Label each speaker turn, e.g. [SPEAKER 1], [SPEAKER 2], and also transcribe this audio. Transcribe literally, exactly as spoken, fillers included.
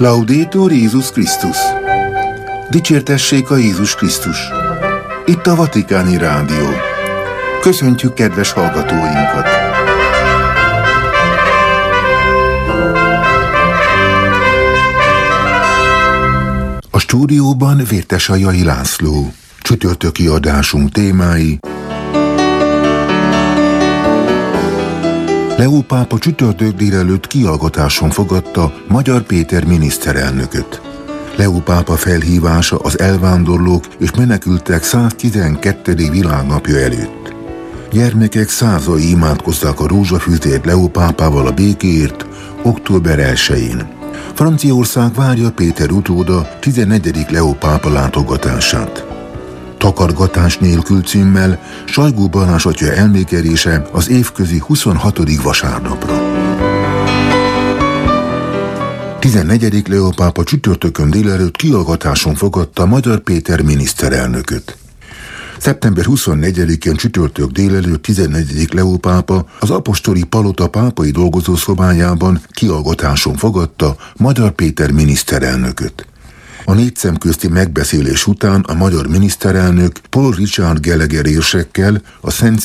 [SPEAKER 1] Laudetur Jézus Krisztus! Dicsértessék a Jézus Krisztus! Itt a Vatikáni Rádió. Köszöntjük kedves hallgatóinkat! A stúdióban Vértesajai László. Csütörtöki adásunk témái: Leó pápa csütörtök délelőtt kihallgatáson fogadta Magyar Péter miniszterelnököt. Leó pápa felhívása az elvándorlók és menekültek száztizenkettedik világnapja előtt. Gyermekek százai imádkozták a rózsafűzért Leó pápával a békéért október elsején. Franciaország várja Péter utóda tizennegyedik Leó pápa látogatását. Takargatás nélkül címmel Sajgó Balázs atya elmékelése az évközi huszonhatodik vasárnapra. tizennegyedik Leó pápa csütörtökön délelőtt kihallgatáson fogadta Magyar Péter miniszterelnököt. szeptember huszonnegyedikén csütörtök délelőtt tizennegyedik Leó pápa az apostoli palota pápai dolgozószobájában kihallgatáson fogadta Magyar Péter miniszterelnököt. A négy szemközti megbeszélés után a magyar miniszterelnök Paul Richard Gallagher érsekkel, a Szent